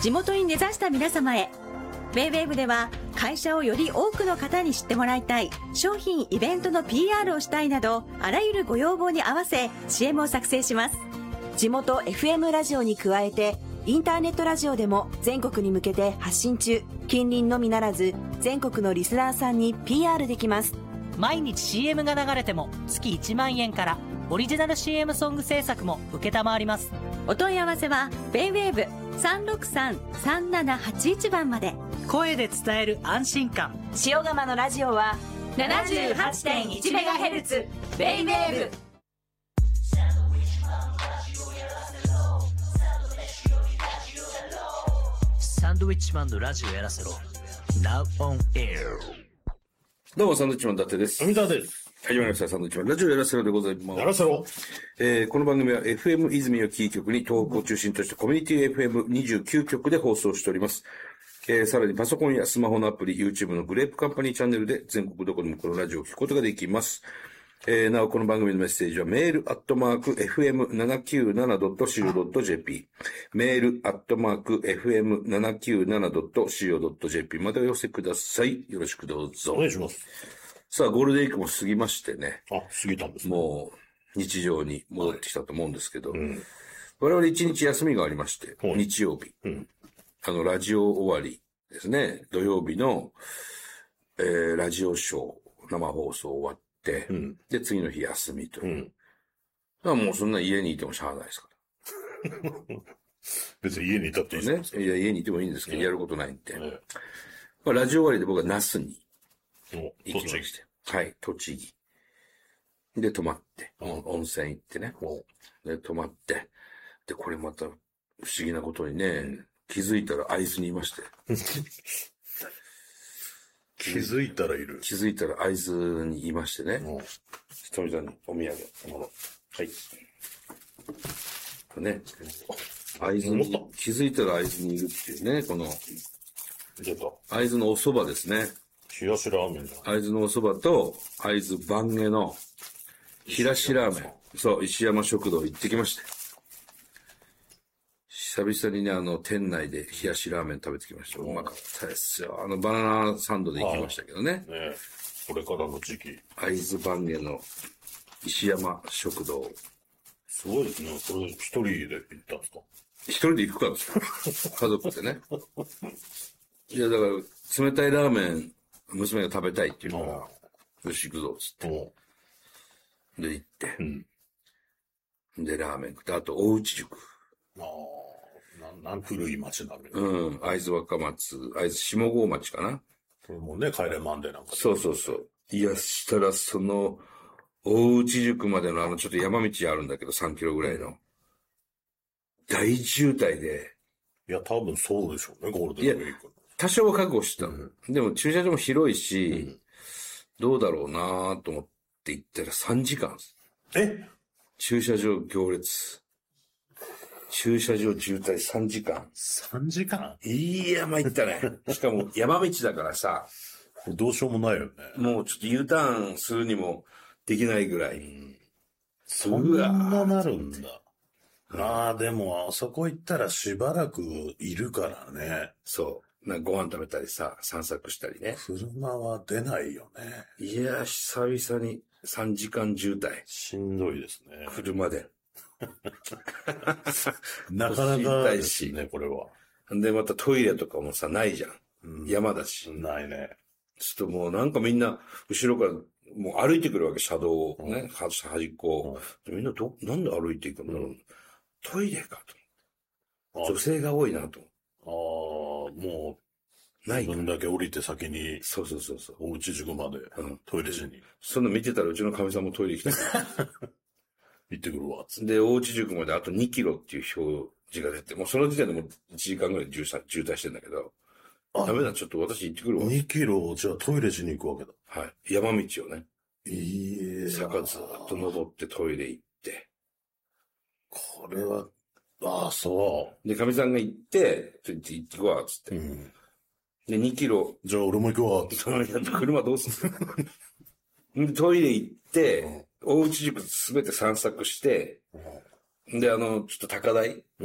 地元に根ざした皆様へ。ウェイウェイブでは会社をより多くの方に知ってもらいたい、商品イベントの PR をしたいなど、あらゆるご要望に合わせ CM を作成します。 地元 FM ラジオに加えてインターネットラジオでも全国に向けて発信中。近隣のみならず全国のリスナーさんに PR できます。 毎日 CM が流れても月1万円から、オリジナル CM ソング制作も承ります。 お問い合わせはウェイウェイブ 363-3781 番まで。 声で伝える安心感。 塩釜のラジオは 78.1MHz ウェイウェイブ。 サンドウィッチマンのラジオやらせろ Now on air。 どうもサンドウィッチマン伊達です。 富田です。 始まりましたサンドウィッチマンラジオやらせろでございます。 やらせろ。 この番組は FM 泉をキー局に東北を中心としたコミュニティ FM29 局で放送しております。さらにパソコンやスマホのアプリ、YouTube のグレープカンパニーチャンネルで全国どこでもこのラジオを聞くことができます。なお、この番組のメッセージはメール@fm797.co.jp メール@fm797.co.jp までお寄せください。よろしくどうぞ。 お願いします。 さあ、ゴールデンウィークも過ぎましてね。 あ、過ぎたんですね。 もう、日常に戻ってきたと思うんですけど、我々一日休みがありまして、日曜日、ラジオ終わりですね、土曜日の、ラジオショー、生放送終わって、で、次の日休みという。だからもうそんな家にいてもしゃあないですから。 別に家にいたっていいですね。いや、家にいてもいいんですけど、やることないんで。まあ、ラジオ終わりで僕は那須に行きまして。はい、栃木。で、泊まって、温泉行ってね。で、泊まって。で、これまた不思議なことにね、気づいたら会津にいまして。 気づいたらいる。 気づいたら会津にいましてね。ひとみさんにお土産。はい。ね。会津に、気づいたら会津にいるっていうね、この、会津のお蕎麦ですね。 冷やしラーメンじゃん。 会津のお蕎麦と、会津番下の、冷やしラーメン。そう、石山食堂行ってきまして。久々にね、店内で冷やしラーメン食べてきました。うまかったですよ。バナナサンドで行きましたけどね。 ね、これからの時期。 会津番下の石山食堂。 すごいですね。これ一人で行ったんですか？ 一人で行くからですよ。家族でね。いや、だから、冷たいラーメン、娘が食べたいっていうから、よし行くぞ、つって。で、行って。で、ラーメン食って、あと、大内塾。 古い町なのよ。会津若松、会津下郷町かな。 これもね、帰れマンデーなんか。 そうそうそう。いや、したらその、大内塾までのちょっと山道あるんだけど、3キロぐらいの。大渋滞で。 いや、多分そうでしょうね、ゴールデンウィーク。 多少は覚悟してたの。でも駐車場も広いし、どうだろうなと思って行ったら3時間。駐車場行列。駐車場渋滞3時間。 3時間？ いや、参ったね。しかも山道だからさ。 どうしようもないよね。 もうちょっと U ターンするにもできないぐらい。 そんななるんだ。まあでも、あそこ行ったらしばらくいるからね。 そう。ご飯食べたりさ、散策したりね。 車は出ないよね。 いや、久々に3時間渋滞。 しんどいですね。 車で。 なかなかですね、これは。 で、またトイレとかもさ、ないじゃん。山だし。 ないね。 ちょっともうなんかみんな、後ろからもう歩いてくるわけ、車道をね、端っこ。みんななんで歩いていくんだろう。トイレかと。女性が多いなと。 もう、 ない自分だけ降りて先に、 そう。 お家塾まで、トイレしに。 そんな見てたらうちの神さんもトイレ来た。 行ってくるわ。 で、大内塾まであと2キロっていう表示が出て、もうその時点でもう1時間ぐらい渋滞してんだけど、ダメだ、ちょっと私行ってくるわ。 2キロ、じゃあトイレしに行くわけだ。 はい。山道をね。坂ずっと登ってトイレ行って。 これは、そう。 で、神さんが行って、ちょっと行ってくわ、つって。で、2キロ。 じゃあ俺も行くわ。 車どうすんので、トイレ行って、大内塾すべて散策して、で、ちょっと高台、